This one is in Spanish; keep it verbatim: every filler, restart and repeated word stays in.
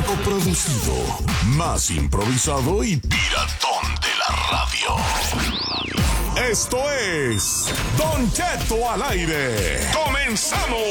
poco producido, más improvisado y piratón de la radio. Esto es Don Cheto al aire. ¡Comenzamos!